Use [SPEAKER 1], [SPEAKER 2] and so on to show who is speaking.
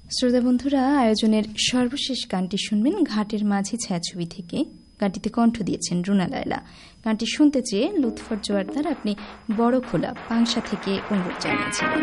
[SPEAKER 1] শ্রোতা বন্ধুরা, আয়োজনের সর্বশেষ গানটি শুনবেন ঘাটের মাঝি ছায়াছবি থেকে। গানটিতে কণ্ঠ দিয়েছেন রুনা লায়লা। গানটি শুনতে চেয়ে লুৎফর জোয়ারদার আপনি বড় খোলা পাংশা থেকে অনুরোধ জানিয়েছিলেন।